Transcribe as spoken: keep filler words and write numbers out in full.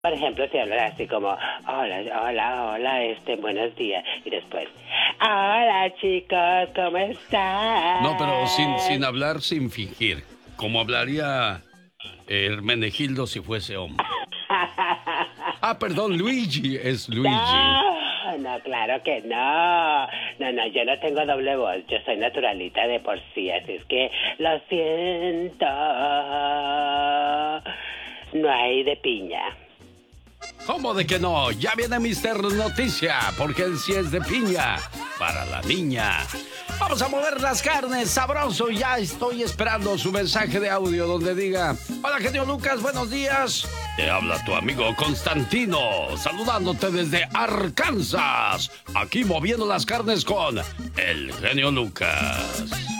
Por ejemplo, si hablas así como, hola, hola, hola, este, buenos días. Y después, hola, chicos, ¿cómo están? No, pero sin, sin hablar, sin fingir. Como hablaría Hermenegildo si fuese hombre. Ah, perdón, Luigi, es Luigi. No, no, claro que no. No, no, yo no tengo doble voz. Yo soy naturalita de por sí, así es que lo siento. No hay de piña. ¿Cómo de que no? Ya viene mister Noticia, porque él sí es de piña para la niña. Vamos a mover las carnes, sabroso. Ya estoy esperando su mensaje de audio donde diga: hola, genio Lucas, buenos días. Te habla tu amigo Constantino, saludándote desde Arkansas. Aquí moviendo las carnes con el genio Lucas.